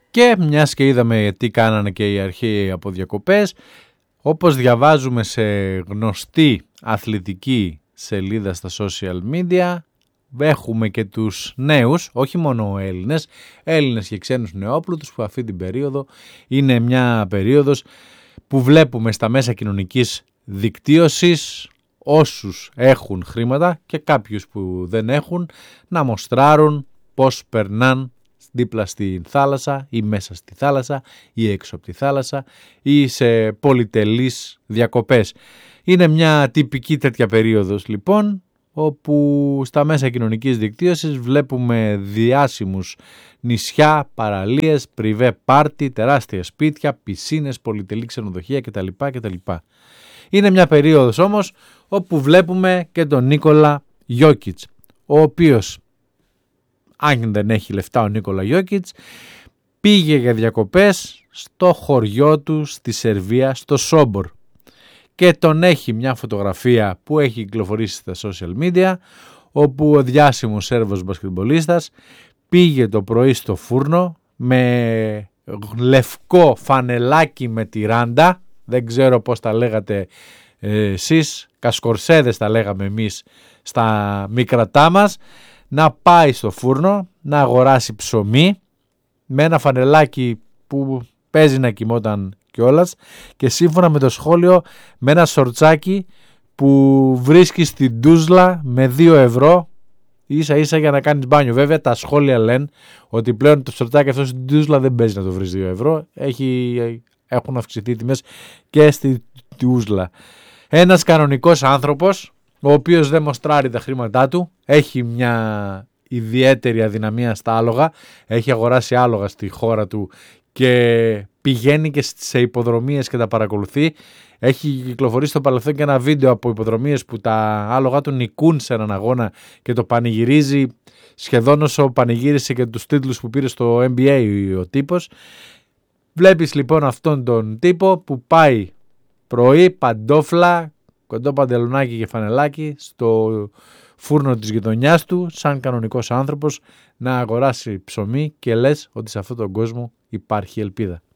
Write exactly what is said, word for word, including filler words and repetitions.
Και μιας και είδαμε τι κάνανε και οι αρχαίοι από διακοπές, όπως διαβάζουμε σε γνωστή αθλητική σελίδα στα social media, έχουμε και τους νέους, όχι μόνο Έλληνες, Έλληνες και ξένους νεόπλουτους, που αυτή την περίοδο είναι μια περίοδος που βλέπουμε στα μέσα κοινωνικής δικτύωσης όσους έχουν χρήματα και κάποιους που δεν έχουν να μοστράρουν πώς περνάν δίπλα στη θάλασσα ή μέσα στη θάλασσα ή έξω από τη θάλασσα ή σε πολυτελείς διακοπές. Είναι μια τυπική τέτοια περίοδος λοιπόν, όπου στα μέσα κοινωνικής δικτύωσης βλέπουμε διάσημους νησιά, παραλίες, πριβέ πάρτι, τεράστια σπίτια, πισίνες, πολυτελή ξενοδοχεία κτλ. κτλ. Είναι μια περίοδος όμως όπου βλέπουμε και τον Νίκολα Γιόκιτς, ο οποίος, αν δεν έχει λεφτά ο Νίκολα Γιόκιτς, πήγε για διακοπές στο χωριό του στη Σερβία, στο Σόμπορ. Και τον έχει μια φωτογραφία που έχει κυκλοφορήσει στα social media, όπου ο διάσημος Σέρβος μπασκετμπολίστας πήγε το πρωί στο φούρνο με λευκό φανελάκι με τυράντα, δεν ξέρω πώς τα λέγατε ε, εσείς, κασκορσέδες τα λέγαμε εμείς στα μικρατά μας, να πάει στο φούρνο να αγοράσει ψωμί με ένα φανελάκι που παίζει να κοιμόταν κιόλας, και σύμφωνα με το σχόλιο με ένα σορτσάκι που βρίσκει στην Τούσλα με δύο ευρώ ίσα ίσα για να κάνεις μπάνιο. Βέβαια τα σχόλια λένε ότι πλέον το σορτσάκι αυτό στην Τούσλα δεν παίζει να το βρεις δύο ευρώ, Έχει, έχουν αυξηθεί τιμές και στη Τούσλα. Ένας κανονικός άνθρωπος, ο οποίος δεν μοστράρει τα χρήματά του, έχει μια ιδιαίτερη αδυναμία στα άλογα, έχει αγοράσει άλογα στη χώρα του και πηγαίνει και σε υποδρομίες και τα παρακολουθεί. Έχει κυκλοφορήσει στο παρελθόν και ένα βίντεο από υποδρομίες που τα άλογα του νικούν σε έναν αγώνα και το πανηγυρίζει σχεδόν όσο πανηγύρισε και τους τίτλους που πήρε στο N B A ο τύπος. Βλέπεις λοιπόν αυτόν τον τύπο που πάει πρωί, παντόφλα, κοντό παντελονάκι και φανελάκι στο φούρνο της γειτονιάς του, σαν κανονικός άνθρωπος, να αγοράσει ψωμί, και λες ότι σε αυτόν τον κόσμο υπάρχει ελπίδα.